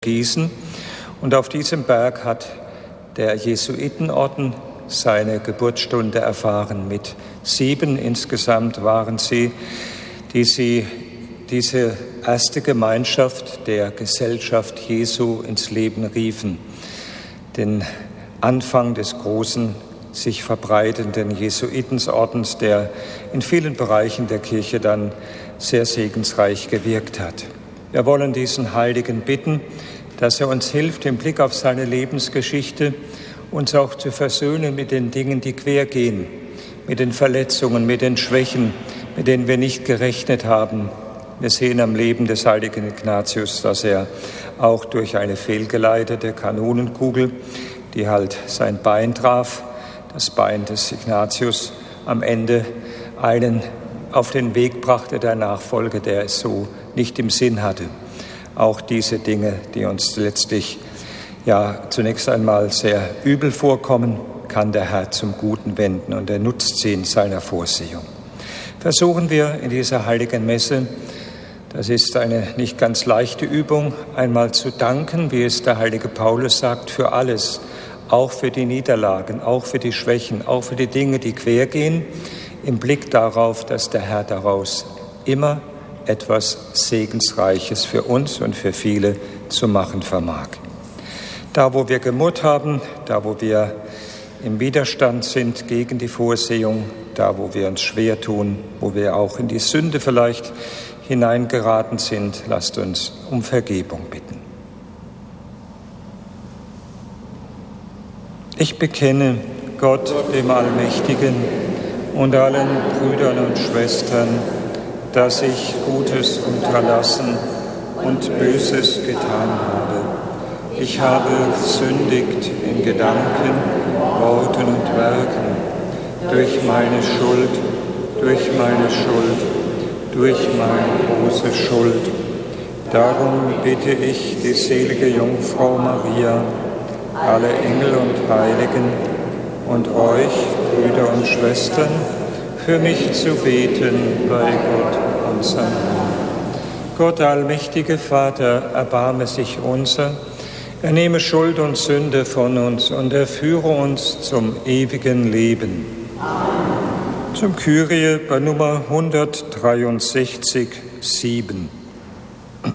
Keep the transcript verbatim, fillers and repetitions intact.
Gießen. Und auf diesem Berg hat der Jesuitenorden seine Geburtsstunde erfahren. Mit sieben insgesamt waren sie, die sie diese erste Gemeinschaft der Gesellschaft Jesu ins Leben riefen. Den Anfang des großen, sich verbreitenden Jesuitenordens, der in vielen Bereichen der Kirche dann sehr segensreich gewirkt hat. Wir wollen diesen Heiligen bitten, dass er uns hilft, im Blick auf seine Lebensgeschichte uns auch zu versöhnen mit den Dingen, die quer gehen, mit den Verletzungen, mit den Schwächen, mit denen wir nicht gerechnet haben. Wir sehen am Leben des heiligen Ignatius, dass er auch durch eine fehlgeleitete Kanonenkugel, die halt sein Bein traf, das Bein des Ignatius, am Ende einen auf den Weg brachte der Nachfolge, der es so nicht im Sinn hatte. Auch diese Dinge, die uns letztlich ja zunächst einmal sehr übel vorkommen, kann der Herr zum Guten wenden und er nutzt sie in seiner Vorsehung. Versuchen wir in dieser heiligen Messe, das ist eine nicht ganz leichte Übung, einmal zu danken, wie es der heilige Paulus sagt, für alles, auch für die Niederlagen, auch für die Schwächen, auch für die Dinge, die quer gehen, im Blick darauf, dass der Herr daraus immer etwas Segensreiches für uns und für viele zu machen vermag. Da, wo wir gemurrt haben, da, wo wir im Widerstand sind gegen die Vorsehung, da, wo wir uns schwer tun, wo wir auch in die Sünde vielleicht hineingeraten sind, lasst uns um Vergebung bitten. Ich bekenne Gott, dem Allmächtigen, und allen Brüdern und Schwestern, dass ich Gutes unterlassen und Böses getan habe. Ich habe gesündigt in Gedanken, Worten und Werken, durch meine Schuld, durch meine Schuld, durch meine große Schuld. Darum bitte ich die selige Jungfrau Maria, alle Engel und Heiligen und euch, Brüder und Schwestern, für mich zu beten bei Gott, unserem Herrn. Gott, der allmächtige Vater, erbarme sich unser, er nehme Schuld und Sünde von uns und er führe uns zum ewigen Leben. Amen. Zum Kyrie bei Nummer hundertdreiundsechzig, sieben.